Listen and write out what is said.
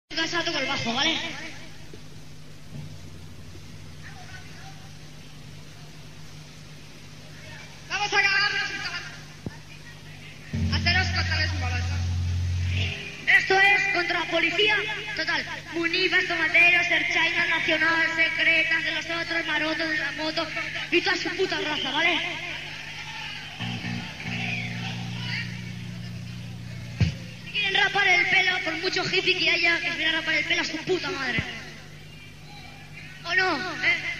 Casa toco el bajo, ¿vale? Vamos a cagarnos haceros costales bolas. Esto es contra la policía. Total. Munivas, tomateros, Erchaina, Nacional, secretas de los otros, marotos de la moto y toda su puta raza, ¿vale? Si quieren rapar el pelo, por mucho hippie que haya, que se viene a rapar el pelo a su puta madre. ¿O no?